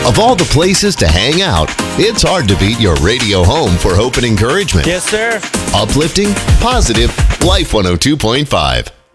Of all the places to hang out, it's hard to beat your radio home for hope and encouragement. Yes, sir. Uplifting, positive, Life 102.5.